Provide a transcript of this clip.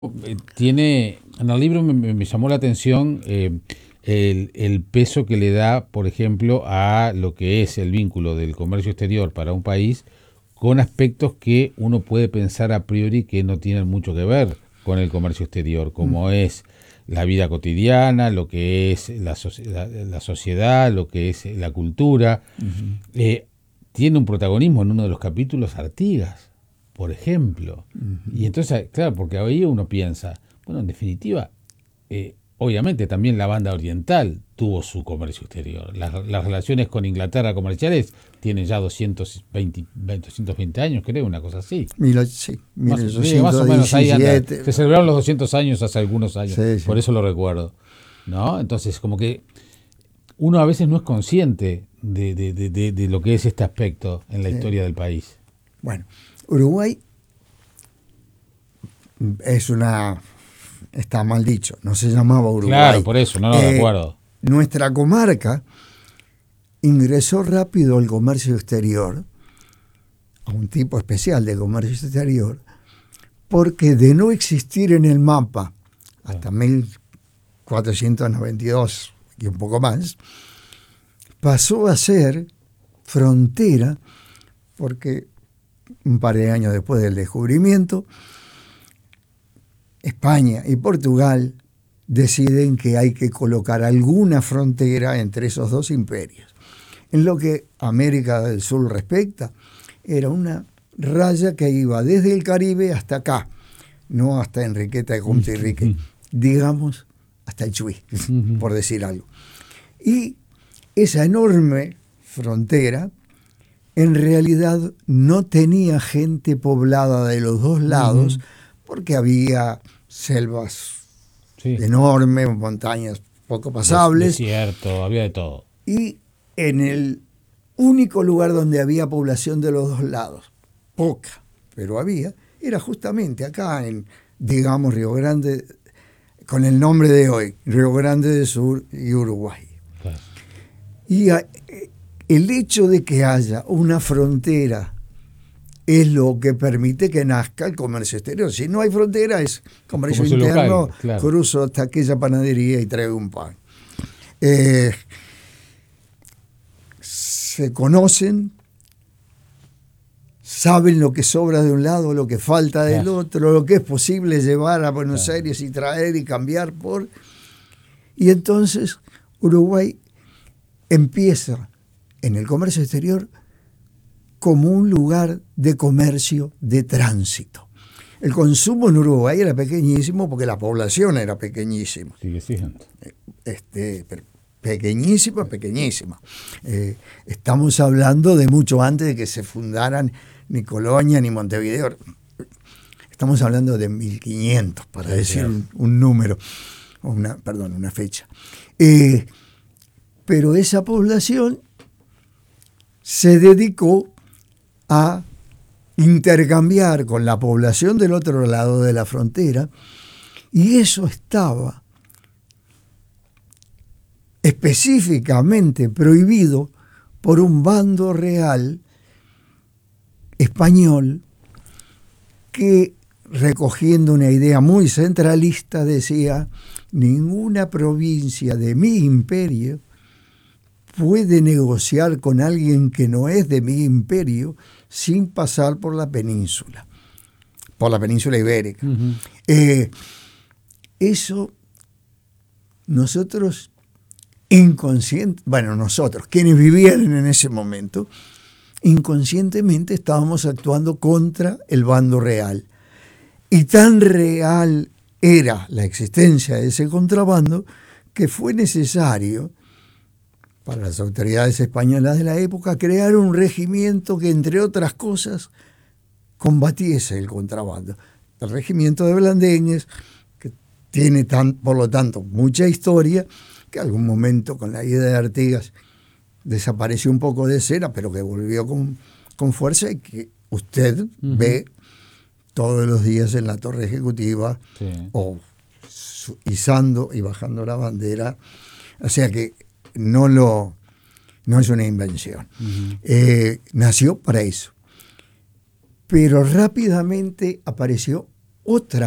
Tiene, en el libro me llamó la atención el peso que le da, por ejemplo, a lo que es el vínculo del comercio exterior para un país con aspectos que uno puede pensar a priori que no tienen mucho que ver con el comercio exterior, como es la vida cotidiana, lo que es la sociedad, lo que es la cultura. Tiene un protagonismo en uno de los capítulos Artigas, por ejemplo. Y entonces, claro, porque ahí uno piensa, bueno, en definitiva, obviamente también la banda oriental tuvo su comercio exterior. Las relaciones con Inglaterra comerciales tienen ya 220 años, creo, una cosa así. Sí, más o menos ahí anda. 1817. Se celebraron los 200 años hace algunos años, Sí. por eso lo recuerdo, ¿no? Entonces, como que uno a veces no es consciente de lo que es este aspecto en la historia del país. Bueno, Uruguay está mal dicho, no se llamaba Uruguay. Claro, por eso, no de acuerdo. Nuestra comarca ingresó rápido al comercio exterior, a un tipo especial de comercio exterior, porque de no existir en el mapa hasta 1492 y un poco más, pasó a ser frontera, porque un par de años después del descubrimiento, España y Portugal deciden que hay que colocar alguna frontera entre esos dos imperios. En lo que América del Sur respecta, era una raya que iba desde el Caribe hasta acá, no hasta Enriqueta de Contirrique, digamos hasta el Chuy, por decir algo. Y esa enorme frontera en realidad no tenía gente poblada de los dos lados, porque había selvas enormes, montañas poco pasables. Desierto, había de todo. Y en el único lugar donde había población de los dos lados, poca, pero había, era justamente acá en, digamos, Río Grande, con el nombre de hoy, Río Grande del Sur y Uruguay. Claro. Y el hecho de que haya una frontera es lo que permite que nazca el comercio exterior. Si no hay frontera, es comercio interno, local, claro. Cruzo hasta aquella panadería y traigo un pan. Se conocen, saben lo que sobra de un lado, lo que falta del otro, lo que es posible llevar a Buenos Aires y traer y cambiar por... Y entonces Uruguay empieza en el comercio exterior como un lugar de comercio de tránsito. El consumo en Uruguay era pequeñísimo porque la población era pequeñísima. Sigue siendo. Pequeñísima. Estamos hablando de mucho antes de que se fundaran ni Colonia ni Montevideo. Estamos hablando de 1500, para decir un número, una fecha. Pero esa población se dedicó a intercambiar con la población del otro lado de la frontera, y eso estaba específicamente prohibido por un bando real español que, recogiendo una idea muy centralista, decía: ninguna provincia de mi imperio puede negociar con alguien que no es de mi imperio sin pasar por la península ibérica. Eso nosotros quienes vivían en ese momento, inconscientemente estábamos actuando contra el bando real. Y tan real era la existencia de ese contrabando que fue necesario para las autoridades españolas de la época crear un regimiento que, entre otras cosas, combatiese el contrabando. El regimiento de Blandeñes, que tiene por lo tanto mucha historia, que algún momento con la ida de Artigas desapareció un poco de escena, pero que volvió con fuerza, y que usted ve todos los días en la torre ejecutiva, o izando y bajando la bandera. O sea que no es una invención. Nació para eso. Pero rápidamente apareció otra